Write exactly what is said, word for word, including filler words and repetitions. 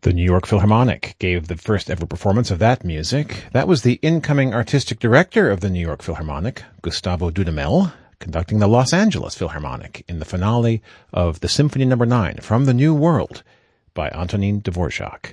The New York Philharmonic gave the first ever performance of that music. That was the incoming artistic director of the New York Philharmonic, Gustavo Dudamel, conducting the Los Angeles Philharmonic in the finale of the Symphony Number nine from the New World by Antonin Dvorak.